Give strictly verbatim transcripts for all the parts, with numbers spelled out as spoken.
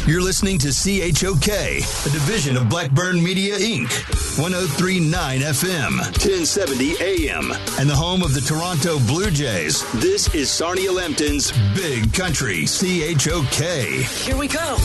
You're listening to C H O K, a division of Blackburn Media, Incorporated. one oh three point nine F M, ten seventy A M, and the home of the Toronto Blue Jays. This is Sarnia Lambton's Big Country, C H O K. Here we go.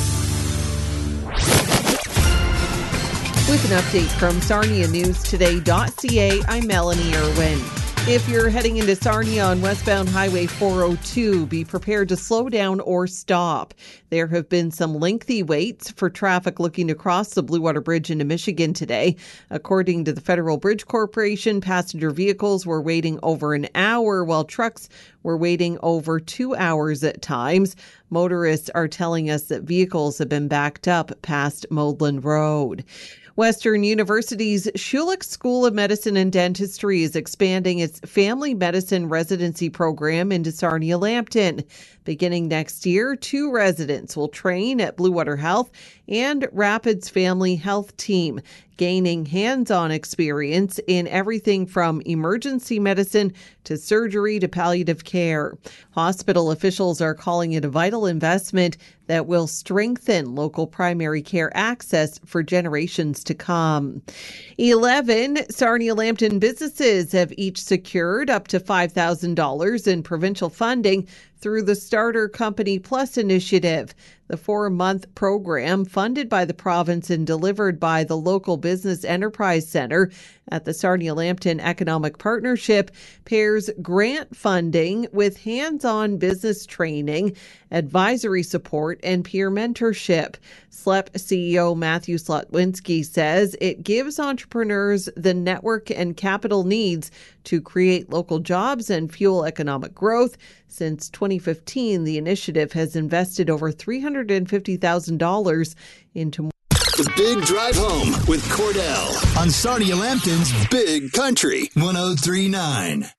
With an update from Sarnia News Today dot C A, I'm Melanie Irwin. If you're heading into Sarnia on westbound Highway four oh two, be prepared to slow down or stop. There have been some lengthy waits for traffic looking to cross the Blue Water Bridge into Michigan today. According to the Federal Bridge Corporation, passenger vehicles were waiting over an hour, while trucks were waiting over two hours at times. Motorists are telling us that vehicles have been backed up past Modeland Road. Western University's Schulich School of Medicine and Dentistry is expanding its family medicine residency program into Sarnia Lambton. Beginning next year, two residents will train at Blue Water Health and Rapids Family Health Team, gaining hands-on experience in everything from emergency medicine to surgery to palliative care. Hospital officials are calling it a vital investment that will strengthen local primary care access for generations to come. eleven Sarnia Lambton businesses have each secured up to five thousand dollars in provincial funding through the Starter Company Plus initiative. The four-month program, funded by the province and delivered by the local Business Enterprise Centre at the Sarnia Lambton Economic Partnership, pairs grant funding with hands-on business training, advisory support, and peer mentorship. S L E P C E O Matthew Slotwinski says it gives entrepreneurs the network and capital needs to create local jobs and fuel economic growth. Since twenty fifteen, the initiative has invested over three hundred fifty thousand dollars into The Big Drive Home with Cordell on Sarnia Lambton's Big Country one oh three point nine.